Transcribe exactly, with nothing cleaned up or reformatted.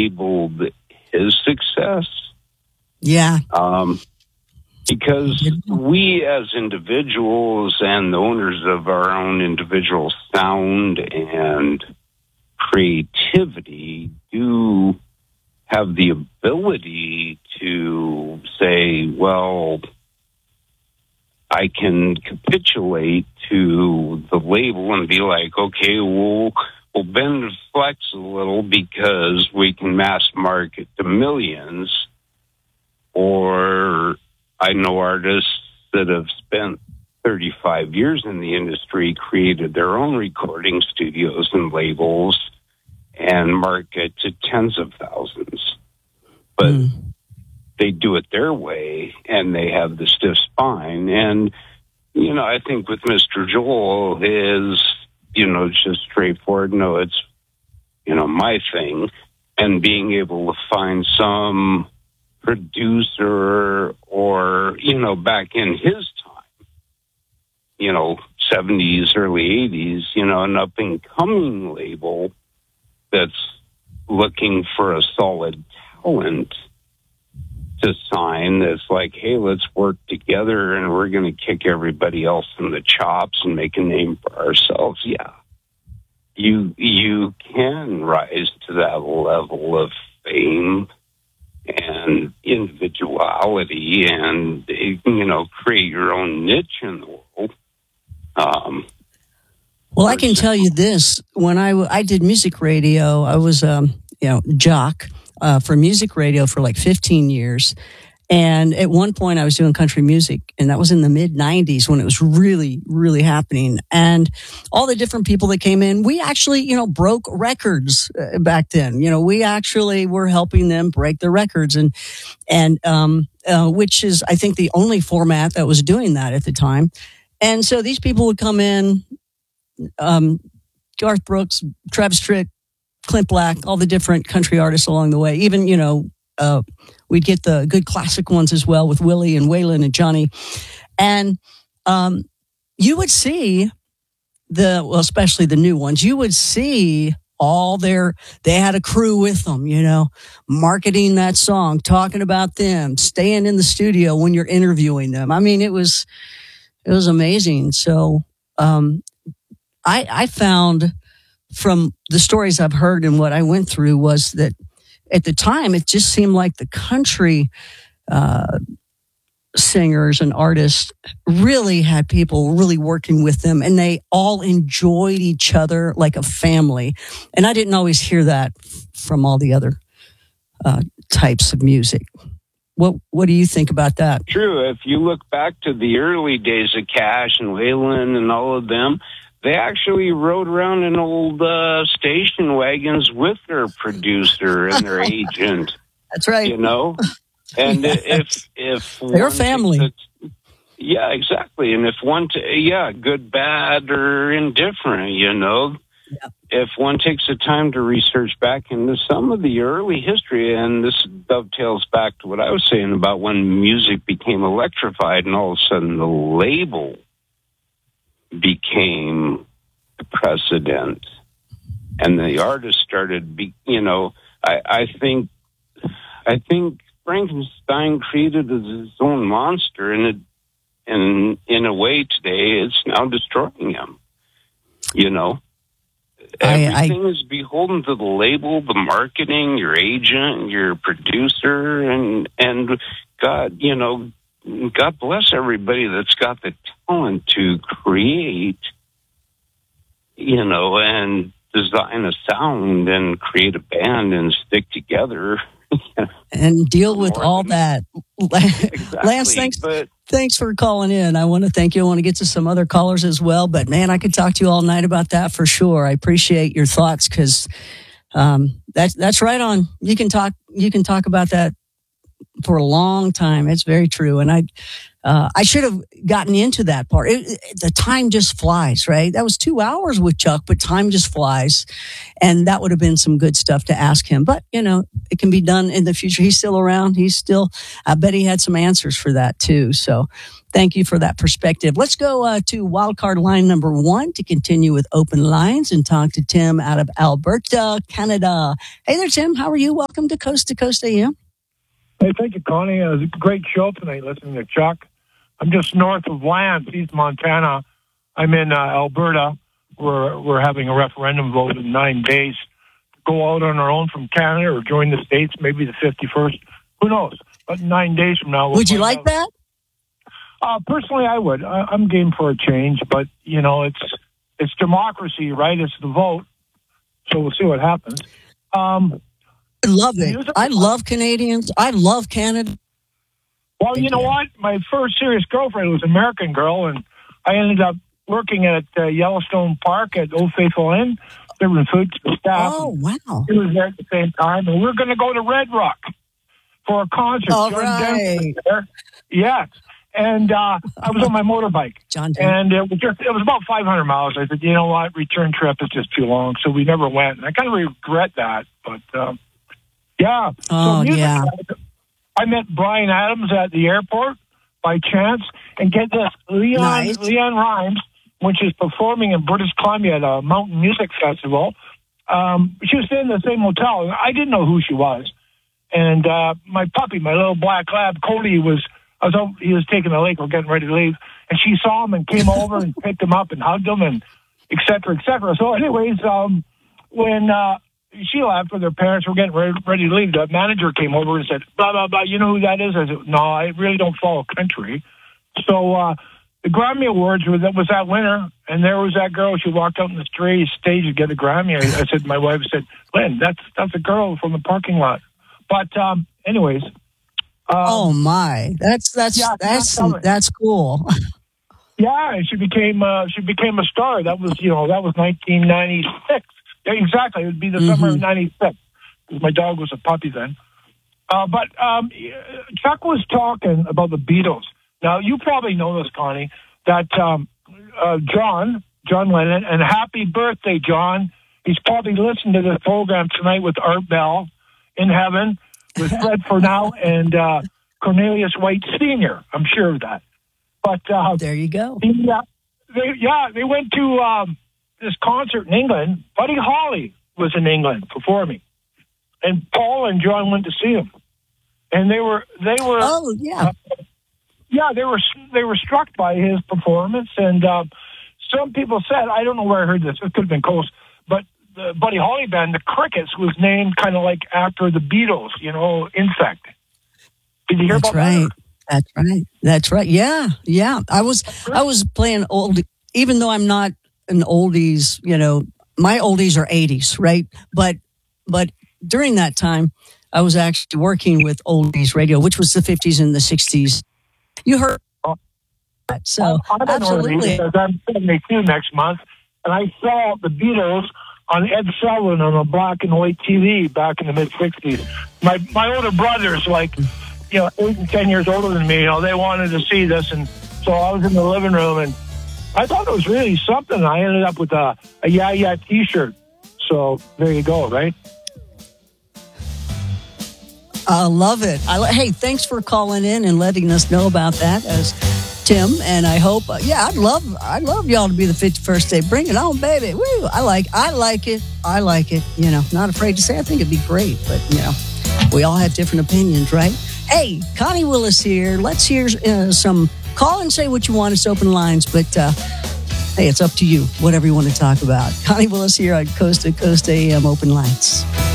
labeled his success. Yeah. Um, because we as individuals and the owners of our own individual sound and creativity do have the ability to say, well, I can capitulate to the label and be like, okay, we'll, we'll bend and flex a little because we can mass market to millions. Or I know artists that have spent thirty-five years in the industry, created their own recording studios and labels, and market to tens of thousands. But mm. they do it their way, and they have the stiff spine. And, you know, I think with Mister Joel is, you know, just straightforward, no, it's, you know, my thing. And being able to find some producer or, you know, back in his time, you know, seventies, early eighties, you know, an up-and-coming label that's looking for a solid talent to sign that's like, hey, let's work together and we're going to kick everybody else in the chops and make a name for ourselves. Yeah. You, you can rise to that level of fame and individuality and, you know, create your own niche in the world. Um, well, I can tell you this. When I, I did music radio, I was, um, you know, jock uh, for music radio for like fifteen years. And at one point I was doing country music, and that was in the mid nineties when it was really, really happening. And all the different people that came in, we actually, you know, broke records back then. You know, we actually were helping them break the records, and, and, um, uh, which is, I think, the only format that was doing that at the time. And so these people would come in, um, Garth Brooks, Travis Tritt, Clint Black, all the different country artists along the way. Even, you know, uh, we'd get the good classic ones as well with Willie and Waylon and Johnny. And um, you would see the, well, especially the new ones, you would see all their, they had a crew with them, you know, marketing that song, talking about them, staying in the studio when you're interviewing them. I mean, it was, it was amazing. So um, I, I found from the stories I've heard and what I went through was that at the time, it just seemed like the country uh, singers and artists really had people really working with them, and they all enjoyed each other like a family. And I didn't always hear that from all the other uh, types of music. What What do you think about that? True. If you look back to the early days of Cash and Waylon and all of them, they actually rode around in old uh, station wagons with their producer and their agent. That's right. You know? And yeah. if... if They're family. A, yeah, exactly. And if one... T- yeah, good, bad, or indifferent, you know? Yeah. If one takes the time to research back into some of the early history, and this dovetails back to what I was saying about when music became electrified and all of a sudden the label became the precedent, and the artist started be, you know I, I think I think Frankenstein created his own monster, and it and in a way today it's now destroying him. You know everything I, I, is beholden to the label, the marketing, your agent, your producer, and and God, you know God bless everybody that's got the talent to create, you know, and design a sound and create a band and stick together. And deal with all that. Exactly, Lance, thanks, but, thanks for calling in. I want to thank you. I want to get to some other callers as well. But, man, I could talk to you all night about that for sure. I appreciate your thoughts because um, that's, that's right on. You can talk, you can talk about that for a long time. It's very true. And I, uh, I should have gotten into that part. It, it, the time just flies, right? That was two hours with Chuck, but time just flies. And that would have been some good stuff to ask him. But, you know, it can be done in the future. He's still around. He's still, I bet he had some answers for that too. So thank you for that perspective. Let's go uh, to wildcard line number one to continue with open lines and talk to Tim out of Alberta, Canada. Hey there, Tim. How are you? Welcome to Coast to Coast A M. Hey, thank you, Connie. Uh, it was a great show tonight listening to Chuck. I'm just north of Lance, East Montana. I'm in uh, Alberta. We're, we're having a referendum vote in nine days to go out on our own from Canada or join the States, maybe the fifty-first. Who knows? But nine days from now... We'll would you like out. that? Uh, personally, I would. I, I'm game for a change, but, you know, it's it's democracy, right? It's the vote. So we'll see what happens. Um, I love it. I love Canadians. I love Canada. Well, you know what? My first serious girlfriend was an American girl, and I ended up working at uh, Yellowstone Park at Old Faithful Inn, serving food to the staff. Oh, wow. He was there at the same time, and we were going to go to Red Rock for a concert. All John right. Denver was there. Yes. And uh, I was on my motorbike. John Denver. And it was, just, it was about five hundred miles. I said, you know what? Return trip is just too long. So we never went. And I kind of regret that. But, um, yeah. Oh, so music, yeah. I met Brian Adams at the airport by chance, and get this, Leon Nice. Leon Rhymes, when she was performing in British Columbia at a mountain music festival, um, she was staying in the same hotel. I didn't know who she was, and uh, my puppy, my little black lab, Cody, was I was out, he was taking a lake. We're getting ready to leave, and she saw him and came over and picked him up and hugged him, and et cetera, et cetera. So, anyways, um, when uh, she left with her parents, we're getting ready, ready to leave. The manager came over and said, blah, blah, blah, you know who that is? I said, no, I really don't follow country. So uh, the Grammy Awards was, was that winter, and there was that girl. She walked out on the stage to get a Grammy. I, I said, my wife said, Lynn, that's that's a girl from the parking lot. But um, anyways. Um, oh, my. That's, that's, yeah, that's, that's, that's cool. Yeah, and she became, uh, she became a star. That was, you know, that was nineteen ninety-six. Yeah, exactly. It would be the mm-hmm. summer of ninety-six. My dog was a puppy then. Uh, but um, Chuck was talking about the Beatles. Now, you probably know this, Connie, that um, uh, John, John Lennon, and happy birthday, John. He's probably listening to this program tonight with Art Bell in heaven, with Fred Furnau and uh, Cornelius White Senior I'm sure of that. But uh, there you go. The, uh, they, yeah, they went to... Um, this concert in England. Buddy Holly was in England performing, and Paul and John went to see him, and they were they were oh yeah uh, yeah they were they were struck by his performance, and uh, some people said, I don't know where I heard this, it could have been close, but the Buddy Holly band, the Crickets, was named kind of like after the Beatles, you know, Insect. Did you hear That's about right. that? That's right. That's right. Yeah, yeah. I was I was playing old, even though I'm not an oldies, you know, my oldies are eighties, right? But but during that time, I was actually working with oldies radio, which was the fifties and the sixties. You heard that, so I'm absolutely. Because I'm seventy-two next month, and I saw the Beatles on Ed Sullivan on a black and white T V back in the mid sixties. My my older brothers, like you know, eight and ten years older than me, you know, they wanted to see this, and so I was in the living room and I thought it was really something. I ended up with a, a Yeah Yeah t-shirt. So there you go, right? I love it. I lo- hey, thanks for calling in and letting us know about that, as Tim. And I hope, uh, yeah, I'd love, I'd love y'all to be the fifty-first day. Bring it on, baby. Woo! I like, I like it. I like it. You know, not afraid to say. I think it'd be great, but you know, we all have different opinions, right? Hey, Connie Willis here. Let's hear uh, some. Call and say what you want. It's open lines, but uh, hey, it's up to you. Whatever you want to talk about. Connie Willis here on Coast to Coast A M Open Lines.